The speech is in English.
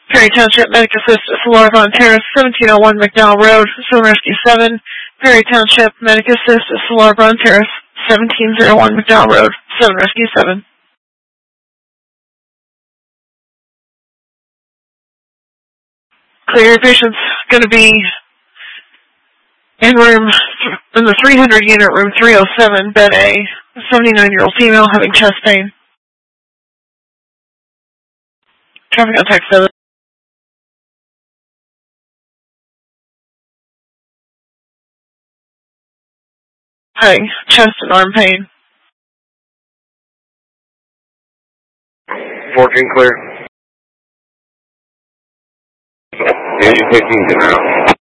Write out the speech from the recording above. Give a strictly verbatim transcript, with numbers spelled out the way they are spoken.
Perry Township Medic Assist Solar Von Terrace, seventeen oh one McDowell Road, Zone Rescue seven. Perry Township Medic Assist Solar Von Terrace, seventeen oh one McDowell Road, Zone Rescue seven. Clear, your patient's going to be in room, in the three hundred unit, room three oh seven, bed A, a seventy-nine-year-old female having chest pain. Traffic on text seven. Having chest and arm pain. fourteen clear. Yeah, you fifteen to now.